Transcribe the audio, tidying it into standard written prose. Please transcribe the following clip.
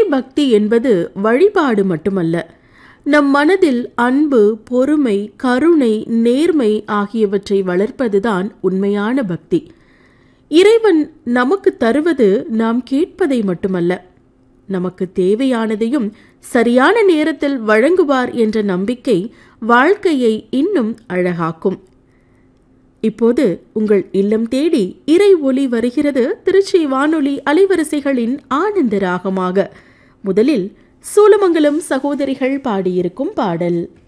பக்தி என்பது வழிபாடு மட்டுமல்ல, நம் மனதில் அன்பு, பொறுமை, கருணை, நேர்மை ஆகியவற்றை வளர்ப்பதுதான் உண்மையான பக்தி. இறைவன் நமக்கு தருவது நாம் கேட்பதை மட்டுமல்ல, நமக்கு தேவையானதையும் சரியான நேரத்தில் வழங்குவார் என்ற நம்பிக்கை வாழ்க்கையை இன்னும் அழகாக்கும். இப்போது உங்கள் இல்லம் தேடி இறை ஒலி வருகிறது. திருச்சி வானொலி அலைவரிசைகளின் ஆனந்த ராகமாக. முதலில் சூலமங்கலம் சகோதரிகள் பாடியிருக்கும் பாடல்.